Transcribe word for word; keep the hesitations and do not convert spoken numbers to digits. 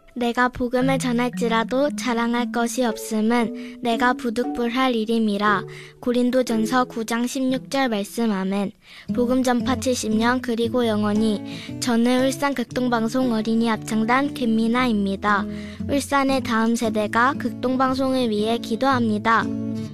내가 복음을 전할지라도 자랑할 것이 없음은 내가 부득불할 일임이라. 고린도전서 구 장 십육 절 말씀. 아멘. 복음 전파 칠십 년 그리고 영원히. 저는 울산 극동방송 어린이 합창단 김미나입니다. 울산의 다음 세대가 극동방송을 위해 기도합니다.